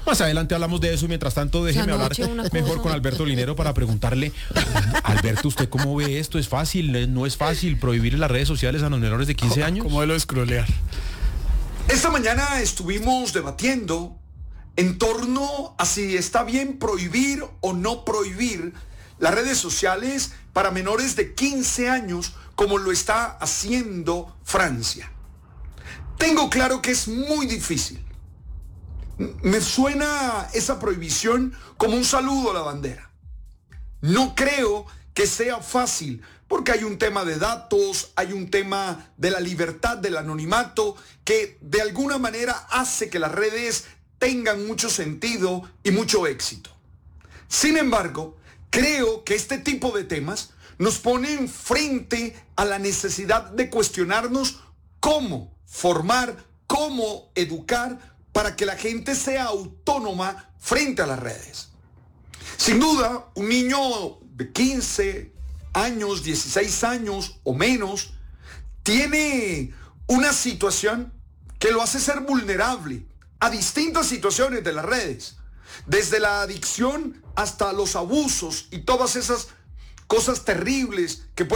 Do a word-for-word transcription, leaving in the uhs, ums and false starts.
Más adelante hablamos de eso. Mientras tanto, déjeme hablar mejor con Alberto Linero para preguntarle, Alberto, ¿usted cómo ve esto? ¿Es fácil? ¿No es fácil prohibir en las redes sociales a los menores de quince años? ¿Cómo de lo escrolear? Esta mañana estuvimos debatiendo en torno a si está bien prohibir o no prohibir las redes sociales para menores de quince años, como lo está haciendo Francia. Tengo claro que es muy difícil. Me suena esa prohibición como un saludo a la bandera. No creo que sea fácil, porque hay un tema de datos, hay un tema de la libertad, del anonimato, que de alguna manera hace que las redes tengan mucho sentido y mucho éxito. Sin embargo, creo que este tipo de temas nos ponen frente a la necesidad de cuestionarnos cómo formar, cómo educar para que la gente sea autónoma frente a las redes. Sin duda, un niño de quince años, dieciséis años o menos, tiene una situación que lo hace ser vulnerable a distintas situaciones de las redes, desde la adicción hasta los abusos y todas esas cosas terribles que pueden